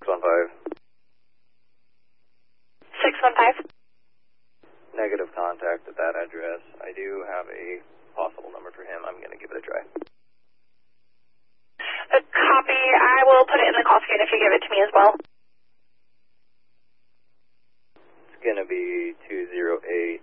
615. 615. Negative contact at that address. I do have a possible number for him. I'm going to give it a try. A copy. I will put it in the call screen if you give it to me as well. It's going to be 208